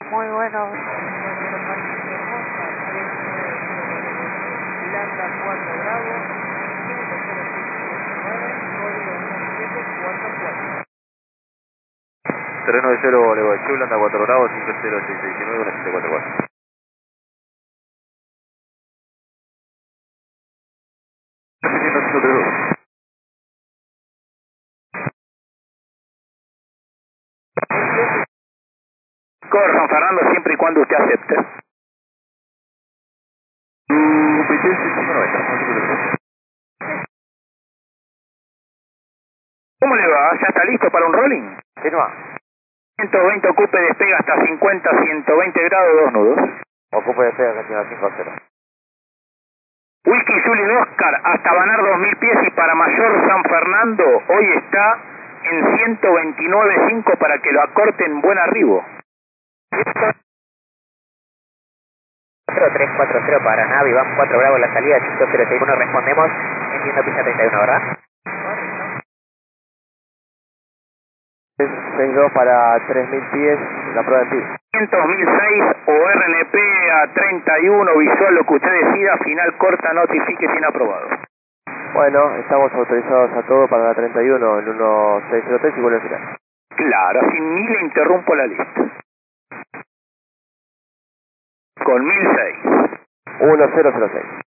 Muy bueno. Lambda 4 Bravo, 50619, código 1744. 390 Boulevard Chu, Lambda 4 Bravo, 50669, 1744. Cor San Fernando siempre y cuando usted acepte. ¿Cómo le va? ¿Ya está listo para un rolling? Firma. 120 ocupe, despega hasta 50, 120 grados, 2 nudos. Ocupe de pega, Catina 5-0. Whisky Zully Oscar hasta Banar 2000 pies y para Mayor San Fernando hoy está en 129.5 para que lo acorten buen arribo. 0340 para Navi, van 4 Bravo en la salida, 5061, respondemos, entiendo pista 31, ¿verdad? 62 para 3000 pies, la prueba en pista. 2006 o RNP a 31, visual lo que usted decida, final corta, notifique sin aprobado. Bueno, estamos autorizados a todo para la 31, el 1603 y vuelve al final. Claro, sin ni le interrumpo la lista. Con 1006. 1006.